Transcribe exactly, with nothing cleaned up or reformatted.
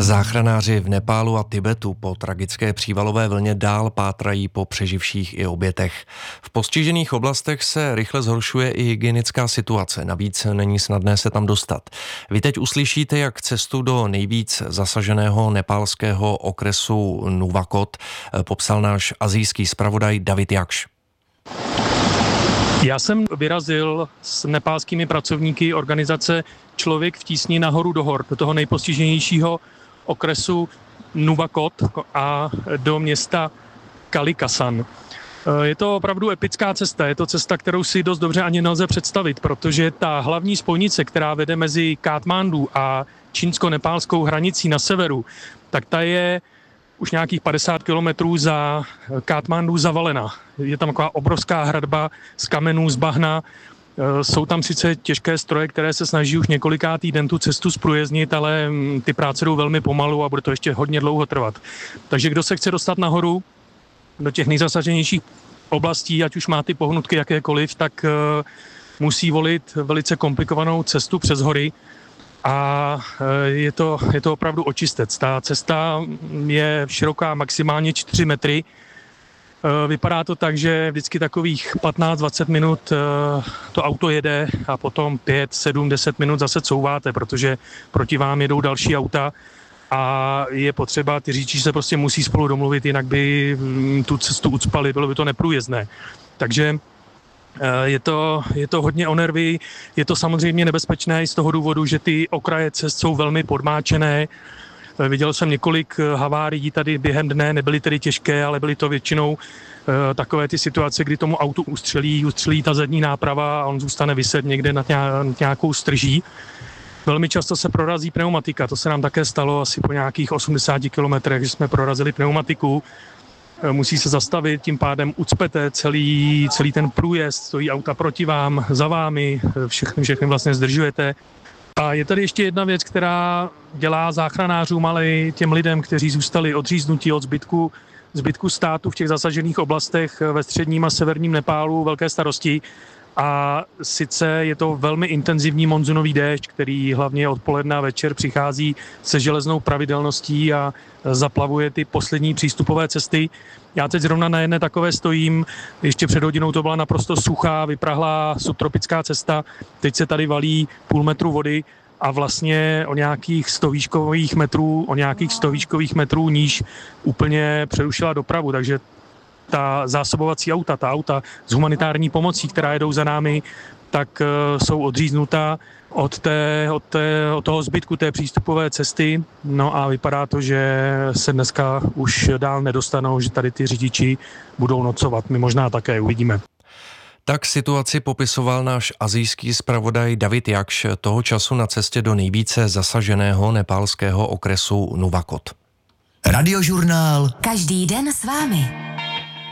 Záchranáři v Nepálu a Tibetu po tragické přívalové vlně dál pátrají po přeživších i obětech. V postižených oblastech se rychle zhoršuje i hygienická situace, navíc není snadné se tam dostat. Vy teď uslyšíte, jak cestu do nejvíc zasaženého nepálského okresu Nuwakot popsal náš asijský zpravodaj David Jakš. Já jsem vyrazil s nepálskými pracovníky organizace Člověk v tísni nahoru do hor, do toho nejpostiženějšího okresu Nuwakot a do města Kalikasan. Je to opravdu epická cesta, je to cesta, kterou si dost dobře ani nelze představit, protože ta hlavní spojnice, která vede mezi Katmandu a čínsko-nepálskou hranicí na severu, tak ta je už nějakých padesát kilometrů za Katmandu zavalena. Je tam taková obrovská hradba z kamenů, z bahna. Jsou tam sice těžké stroje, které se snaží už několikátý den tu cestu zprůjezdnit, ale ty práce jdou velmi pomalu a bude to ještě hodně dlouho trvat. Takže kdo se chce dostat nahoru do těch nejzasaženějších oblastí, ať už má ty pohnutky jakékoliv, tak musí volit velice komplikovanou cestu přes hory. A je to, je to opravdu očistec. Ta cesta je široká maximálně čtyři metry. Vypadá to tak, že vždycky takových patnáct dvacet minut to auto jede a potom pět, sedm, deset minut zase couváte, protože proti vám jedou další auta a je potřeba, ty řidiči se prostě musí spolu domluvit, jinak by tu cestu ucpali, bylo by to neprůjezdné. Takže Je to, je to hodně o nervy, je to samozřejmě nebezpečné i z toho důvodu, že ty okraje cest jsou velmi podmáčené. Viděl jsem několik havárií tady během dne, nebyly tedy těžké, ale byly to většinou takové ty situace, kdy tomu autu ustřelí, ustřelí ta zadní náprava a on zůstane viset někde nad nějakou strží. Velmi často se prorazí pneumatika, to se nám také stalo asi po nějakých osmdesáti kilometrech, že jsme prorazili pneumatiku. Musí se zastavit, tím pádem ucpete celý, celý ten průjezd, stojí auta proti vám, za vámi, všechny, všechny vlastně zdržujete. A je tady ještě jedna věc, která dělá záchranářům, ale i těm lidem, kteří zůstali odříznutí od zbytku, zbytku státu v těch zasažených oblastech ve středním a severním Nepálu velké starosti. A sice je to velmi intenzivní monzunový déšť, který hlavně odpoledne a večer přichází se železnou pravidelností a zaplavuje ty poslední přístupové cesty. Já teď zrovna na jedné takové stojím, ještě před hodinou to byla naprosto suchá, vyprahlá subtropická cesta, teď se tady valí půl metru vody a vlastně o nějakých sto výškových metrů, o nějakých sto výškových metrů níž úplně přerušila dopravu, takže ta zásobovací auta, ta auta s humanitární pomocí, která jedou za námi, tak uh, jsou odříznutá od, té, od, té, od toho zbytku té přístupové cesty. No a vypadá to, že se dneska už dál nedostanou, že tady ty řidiči budou nocovat. My možná také uvidíme. Tak situaci popisoval náš asijský zpravodaj David Jakš toho času na cestě do nejvíce zasaženého nepálského okresu Nuwakot. Radiožurnál. Každý den s vámi.